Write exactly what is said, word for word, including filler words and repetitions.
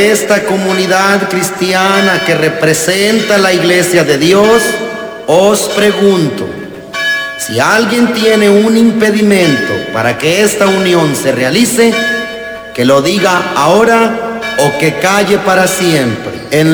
esta comunidad cristiana que representa la Iglesia de Dios, os pregunto, si alguien tiene un impedimento para que esta unión se realice, que lo diga ahora o que calle para siempre. En